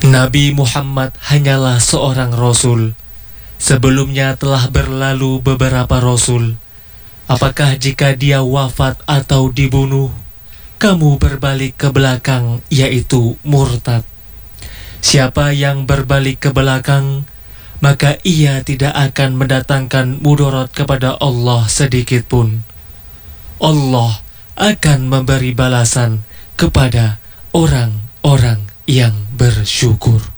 Nabi Muhammad hanyalah seorang rasul. Sebelumnya telah berlalu beberapa rasul. Apakah jika dia wafat atau dibunuh, kamu berbalik ke belakang, yaitu murtad? Siapa yang berbalik ke belakang, maka ia tidak akan mendatangkan mudarat kepada Allah sedikit pun. Allah akan memberi balasan kepada orang-orang yang bersyukur.